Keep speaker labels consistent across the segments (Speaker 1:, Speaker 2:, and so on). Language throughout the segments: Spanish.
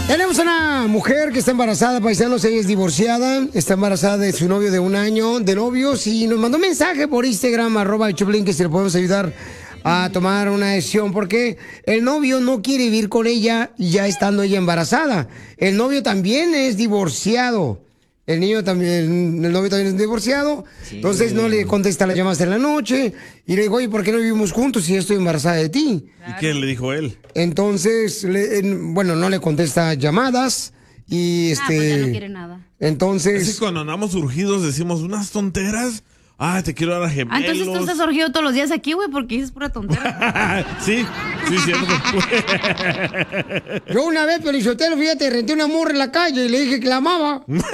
Speaker 1: Tenemos una mujer que está embarazada, paisanos, ella es divorciada, está embarazada de su novio de 1 año de novios y nos mandó un mensaje por Instagram, @Choplin, que si le podemos ayudar a tomar una decisión porque el novio no quiere vivir con ella ya estando ella embarazada. El novio también es divorciado. El novio también es divorciado, sí. Entonces no le contesta las llamadas en la noche. Y le digo, oye, ¿por qué no vivimos juntos si yo estoy embarazada de ti?
Speaker 2: Claro. ¿Y qué le dijo él?
Speaker 1: Entonces, no le contesta llamadas y
Speaker 3: pues ya no quiere nada.
Speaker 1: Entonces...
Speaker 2: Así cuando andamos urgidos decimos unas tonteras. Te quiero dar a gemelos.
Speaker 3: Entonces tú estás urgido todos los días aquí, güey, porque dices pura tontera.
Speaker 2: Sí, cierto.
Speaker 1: Yo una vez, Pelizotelo, fíjate, renté una morra en la calle y le dije que la amaba.
Speaker 3: No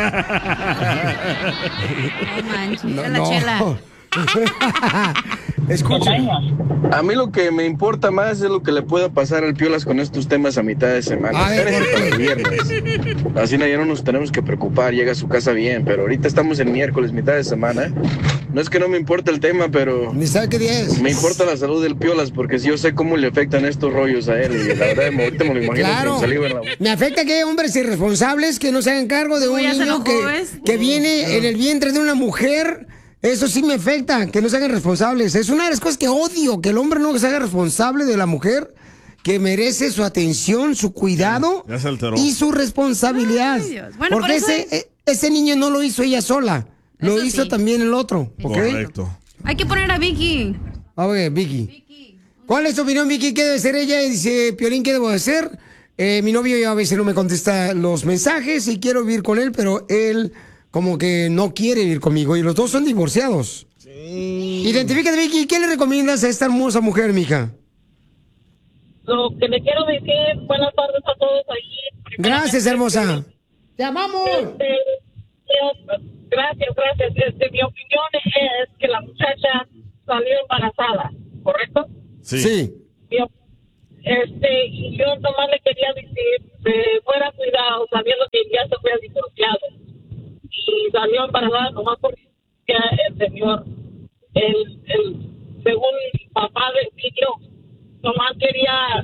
Speaker 3: manches, la chela.
Speaker 1: Escucha.
Speaker 4: A mí lo que me importa más es lo que le pueda pasar al Piolas con estos temas a mitad de semana. Para el viernes. Así ya no nos tenemos que preocupar, llega a su casa bien, pero ahorita estamos en miércoles, mitad de semana. No es que no me importa el tema, pero...
Speaker 1: Ni sabe qué día es.
Speaker 4: Me importa la salud del Piolas, porque yo sé cómo le afectan estos rollos a él. Y la verdad, ahorita me lo imagino con saliva en la boca.
Speaker 1: Me afecta que hay hombres irresponsables que no se hagan cargo de un niño que viene en el vientre de una mujer. Eso sí me afecta, que no se hagan responsables. Es una de las cosas que odio, que el hombre no se haga responsable de la mujer, que merece su atención, su cuidado y su responsabilidad. Bueno, porque ese niño no lo hizo ella sola, lo hizo también el otro. ¿Okay?
Speaker 2: Correcto.
Speaker 3: Hay que poner a Vicky.
Speaker 1: A ver, Vicky. ¿Cuál es tu opinión, Vicky? ¿Qué debe ser ella? Y dice, Piolín, ¿qué debo hacer? Mi novio ya a veces no me contesta los mensajes y quiero vivir con él, pero él... como que no quiere vivir conmigo y los dos son divorciados. Sí. Identifícate, Vicky, ¿qué le recomiendas a esta hermosa mujer, mija?
Speaker 5: Lo que le quiero decir, buenas tardes a todos ahí.
Speaker 1: Gracias, hermosa. ¡Te amamos!
Speaker 5: Gracias. Mi opinión es que la muchacha salió embarazada, ¿correcto?
Speaker 1: Sí.
Speaker 5: Y yo nomás le quería decir, fuera cuidado, sabiendo que ya se fue divorciado. Y salió embarazada nomás porque el señor, según papá del niño, nomás quería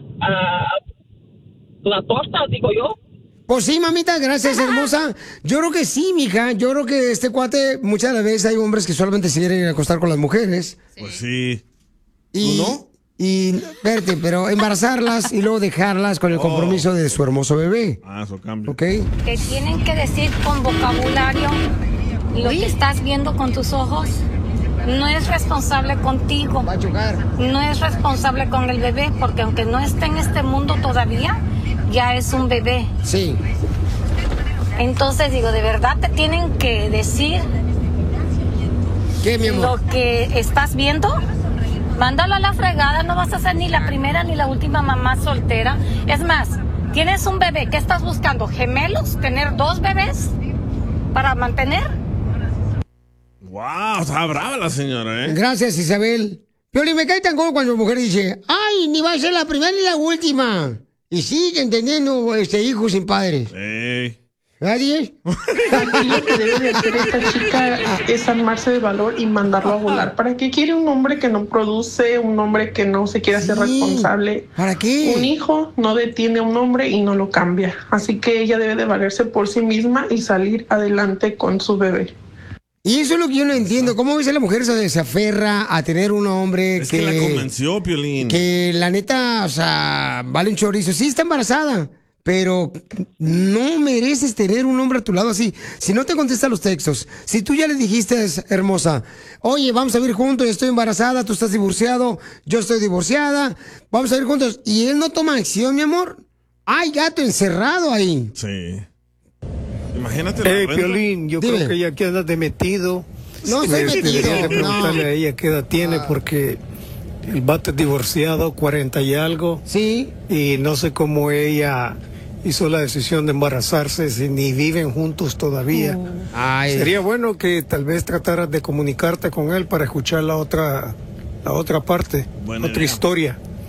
Speaker 5: la torta, digo yo.
Speaker 1: Pues sí, mamita, gracias, hermosa. Yo creo que sí, mija. Yo creo que este cuate, muchas de las veces hay hombres que solamente se quieren acostar con las mujeres.
Speaker 2: Pues sí.
Speaker 1: Y, ¿no? Y, espérate, pero embarazarlas y luego dejarlas con el compromiso de su hermoso bebé.
Speaker 2: Eso cambia.
Speaker 1: ¿Ok?
Speaker 6: Te tienen que decir con vocabulario lo que estás viendo con tus ojos. No es responsable contigo.
Speaker 1: Va a chocar.
Speaker 6: No es responsable con el bebé, porque aunque no esté en este mundo todavía, ya es un bebé.
Speaker 1: Sí.
Speaker 6: Entonces, digo, de verdad te tienen que decir
Speaker 1: ¿qué, mi amor?
Speaker 6: Lo que estás viendo. Mándalo a la fregada, no vas a ser ni la primera ni la última mamá soltera. Es más, tienes un bebé, ¿qué estás buscando? ¿Gemelos? ¿Tener 2 bebés para mantener?
Speaker 2: Wow, está brava la señora, ¿eh?
Speaker 1: Gracias, Isabel. Piolín, me cae tan como cuando la mujer dice, ay, ni va a ser la primera ni la última. Y siguen teniendo hijos sin padres.
Speaker 2: Sí.
Speaker 1: ¿Nadie?
Speaker 7: Lo que debe de hacer esta chica es armarse de valor y mandarlo a volar. ¿Para qué quiere un hombre que no produce, un hombre que no se quiere hacer responsable?
Speaker 1: ¿Para qué?
Speaker 7: Un hijo no detiene a un hombre y no lo cambia. Así que ella debe de valerse por sí misma y salir adelante con su bebé.
Speaker 1: Y eso es lo que yo no entiendo. ¿Cómo a veces la mujer se aferra a tener un hombre
Speaker 2: que la convenció, Piolín?
Speaker 1: Que la neta, o sea, vale un chorizo. Sí, está embarazada, pero no mereces tener un hombre a tu lado así. Si no te contesta los textos, si tú ya le dijiste, hermosa, oye, vamos a vivir juntos, estoy embarazada, tú estás divorciado, yo estoy divorciada, vamos a vivir juntos, y él no toma acción, mi amor, hay gato encerrado ahí.
Speaker 2: Sí. Imagínate.
Speaker 8: Piolín, yo creo que ya queda de metido.
Speaker 1: No estoy metido.
Speaker 8: Debería de preguntarle a ella qué edad tiene, porque el vato es divorciado, 40 y algo.
Speaker 1: Sí.
Speaker 8: Y no sé cómo ella hizo la decisión de embarazarse si ni viven juntos todavía. Sería bueno que tal vez trataras de comunicarte con él para escuchar la otra parte, otra historia.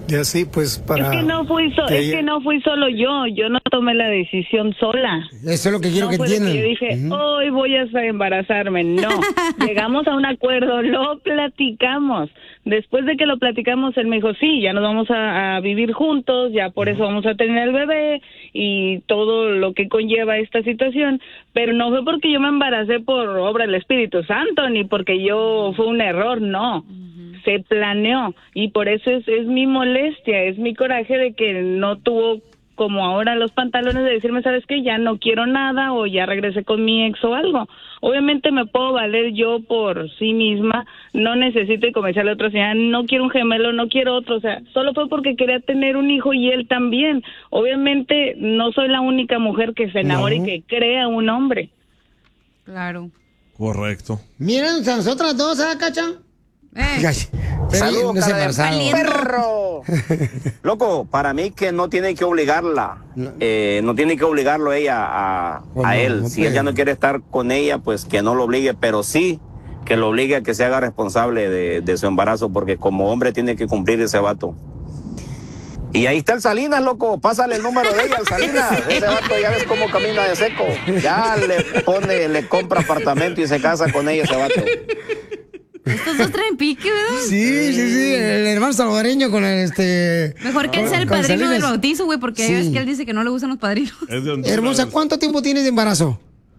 Speaker 8: Y así pues para...
Speaker 5: Es que no fui solo yo no tomé la decisión sola.
Speaker 1: Eso es lo que quiero que entiendan.
Speaker 5: Yo dije, hoy voy a embarazarme. No, llegamos a un acuerdo, lo platicamos. Después de que lo platicamos, él me dijo, sí, ya nos vamos a vivir juntos, ya por eso vamos a tener el bebé y todo lo que conlleva esta situación. Pero no fue porque yo me embaracé por obra del Espíritu Santo, ni porque fue un error, no. Se planeó y por eso es mi molestia, es mi coraje de que no tuvo como ahora los pantalones de decirme, ¿sabes qué? Ya no quiero nada o ya regresé con mi ex o algo. Obviamente me puedo valer yo por sí misma, no necesito y convencerle a otra señora, no quiero un gemelo, no quiero otro, o sea, solo fue porque quería tener un hijo y él también. Obviamente no soy la única mujer que se enamora y que crea un hombre.
Speaker 3: Claro.
Speaker 2: Correcto.
Speaker 1: Miren, nosotras dos, ¿ah, Cacha?
Speaker 9: Saludos,
Speaker 1: no
Speaker 9: perro. Loco, para mí que no tiene que obligarla, no tiene que obligarlo ella a él. Si él ya no quiere estar con ella, pues que no lo obligue, pero sí que lo obligue a que se haga responsable de su embarazo, porque como hombre tiene que cumplir ese vato. Y ahí está el Salinas, loco, pásale el número de ella al Salinas. Ese vato ya ves cómo camina de seco. Ya le compra apartamento y se casa con ella ese vato.
Speaker 3: Estos dos traen pique, ¿verdad?
Speaker 1: Sí, el hermano salvadoreño con
Speaker 3: Mejor que él sea el padrino del bautizo, güey, porque es que él dice que no le gustan los padrinos.
Speaker 1: Hermosa, ¿cuánto tiempo tienes de embarazo?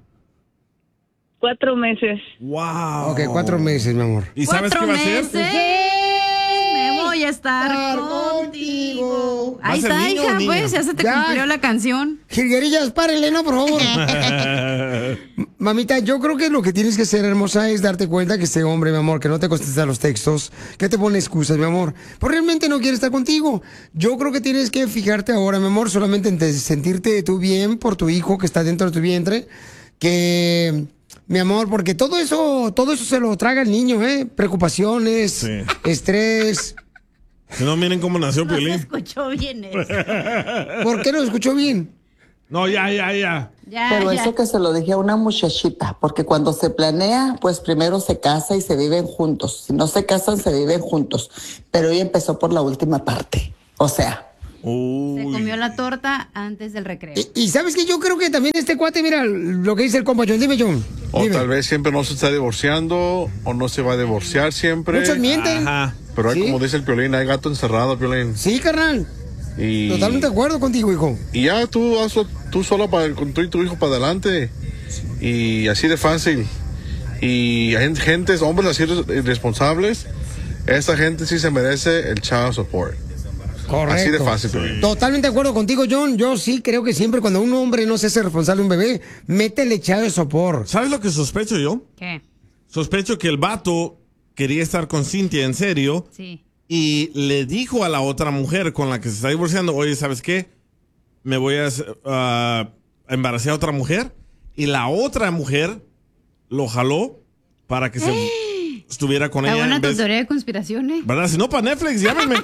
Speaker 5: 4 meses.
Speaker 2: Wow.
Speaker 1: Ok, 4 meses, mi amor.
Speaker 2: ¿Y sabes qué va a hacer?
Speaker 3: Me voy a estar contigo. Ahí está, hija, pues, ya se te cumplió la canción.
Speaker 1: Jilguerillas, párenle, ¿no? Por favor. Mamita, yo creo que lo que tienes que hacer, hermosa, es darte cuenta que este hombre, mi amor, que no te contesta los textos, que te pone excusas, mi amor, pues realmente no quiere estar contigo. Yo creo que tienes que fijarte ahora, mi amor, solamente en sentirte tú bien por tu hijo que está dentro de tu vientre, que... Mi amor, porque todo eso se lo traga el niño, preocupaciones, estrés.
Speaker 2: Si no, miren cómo nació Piolín.
Speaker 3: No se escuchó bien eso.
Speaker 1: ¿Por qué no escuchó bien?
Speaker 2: No, ya.
Speaker 10: Pero eso que se lo dije a una muchachita, porque cuando se planea, pues primero se casa y se viven juntos. Si no se casan, se viven juntos. Pero ella empezó por la última parte. O sea...
Speaker 3: Se comió la torta antes del recreo.
Speaker 1: Y sabes que yo creo que también este cuate, mira lo que dice el compa John. Dime, John.
Speaker 11: O tal vez siempre no se está divorciando o no se va a divorciar siempre.
Speaker 1: Muchos mienten.
Speaker 2: Ajá.
Speaker 11: Pero hay, como dice el Piolín, hay gato encerrado, Piolín.
Speaker 1: Sí, carnal. Totalmente de acuerdo contigo, hijo.
Speaker 11: Y ya tú solo con tú y tu hijo para adelante. Y así de fácil. Y hay hombres así irresponsables. Esa gente sí se merece el child support.
Speaker 1: Correcto.
Speaker 11: Así de fácil. Sí.
Speaker 1: Totalmente de acuerdo contigo, John. Yo sí creo que siempre cuando un hombre no se hace responsable de un bebé, métele echado de sopor.
Speaker 2: ¿Sabes lo que sospecho yo?
Speaker 3: ¿Qué?
Speaker 2: Sospecho que el vato quería estar con Cintia en serio.
Speaker 3: Sí.
Speaker 2: Y le dijo a la otra mujer con la que se está divorciando, oye, ¿sabes qué? Me voy a embarazar a otra mujer. Y la otra mujer lo jaló para que se... estuviera con ella.
Speaker 3: Está buena tu teoría de conspiraciones.
Speaker 2: ¿Verdad? Si no, para Netflix, llámenme.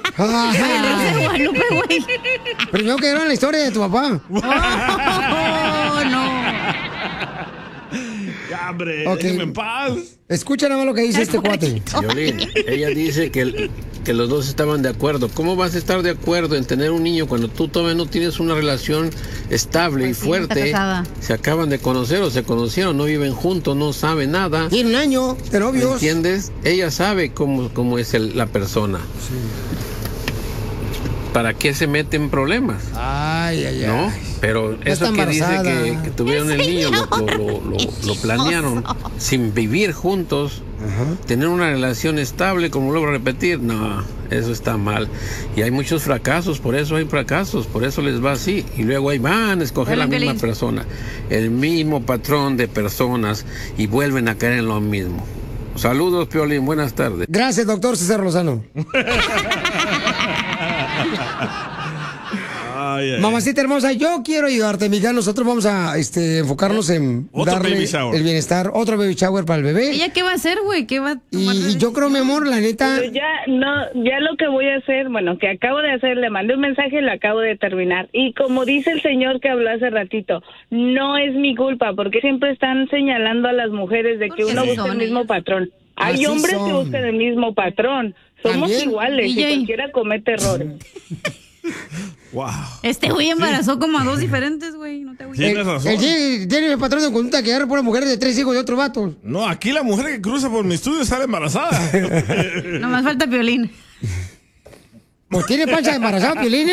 Speaker 1: Primero que era la historia de tu papá.
Speaker 3: Oh, no.
Speaker 2: Ya, hombre,
Speaker 1: Okay.
Speaker 2: déjenme en paz.
Speaker 1: Escucha nada más lo que dice este cuate.
Speaker 12: Violín, ella dice que los dos estaban de acuerdo. ¿Cómo vas a estar de acuerdo en tener un niño cuando tú todavía no tienes una relación estable y fuerte? Se acaban de conocer o se conocieron, no viven juntos, no saben nada.
Speaker 1: Tiene un año de novios.
Speaker 12: ¿Entiendes? Ella sabe cómo es la persona.
Speaker 1: Sí.
Speaker 12: ¿Para qué se mete en problemas?
Speaker 1: Ay.
Speaker 12: ¿No? Pero eso que dice que tuvieron el niño, lo planearon sin vivir juntos, tener una relación estable, como vuelvo a repetir, no, eso está mal. Y hay muchos fracasos, por eso hay fracasos, por eso les va así. Y luego ahí van a escoger la misma persona, el mismo patrón de personas y vuelven a caer en lo mismo. Saludos, Piolín, buenas tardes.
Speaker 1: Gracias, doctor César Lozano. Mamacita hermosa, yo quiero ayudarte, mija. Nosotros vamos a enfocarnos en darle el bienestar, otro baby shower para el bebé.
Speaker 3: ¿Ella qué va a hacer, güey? ¿Qué va a tomar?
Speaker 1: Y yo creo, mi amor, la neta...
Speaker 5: Pero ya lo que voy a hacer, bueno, que acabo de hacer, le mandé un mensaje y lo acabo de terminar. Y como dice el señor que habló hace ratito, no es mi culpa, porque siempre están señalando a las mujeres de que uno busca el mismo patrón. Hay hombres que buscan el mismo patrón. Somos iguales y cualquiera comete errores.
Speaker 2: Wow.
Speaker 3: Este güey embarazó como a 2 diferentes, güey. No te voy a...
Speaker 2: Tienes razón.
Speaker 1: Tiene el patrón de conducta que agarra por mujeres de 3 hijos de otro vato.
Speaker 2: No, aquí la mujer que cruza por mi estudio sale embarazada.
Speaker 3: Nomás falta Piolín.
Speaker 1: Pues tiene pancha de embarazado, Piolín, ¿eh?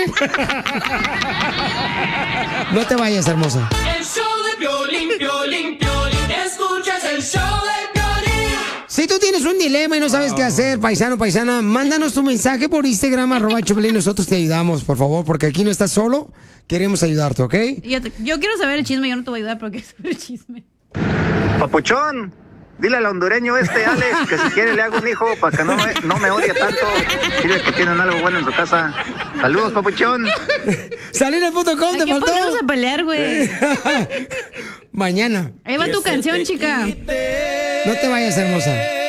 Speaker 1: No te vayas, hermosa.
Speaker 13: El show de Piolín, Piolín, Piolín. Escuchas el show de Piolín.
Speaker 1: Si tú tienes un dilema y no sabes qué hacer, paisano, paisana, mándanos tu mensaje por Instagram, @Choplin, nosotros te ayudamos, por favor, porque aquí no estás solo, queremos ayudarte, ¿ok?
Speaker 3: Yo quiero saber el chisme, yo no te voy a ayudar porque quiero saber el chisme.
Speaker 14: Papuchón, dile al hondureño Alex que si quiere le hago un hijo para que no me odie tanto. Dile que tienen algo bueno en su casa. Saludos, Papuchón.
Speaker 1: Salir.com, te faltó.
Speaker 3: Vamos a pelear, güey.
Speaker 1: Mañana.
Speaker 3: Ahí va tu canción, chica.
Speaker 1: No te vayas, hermosa.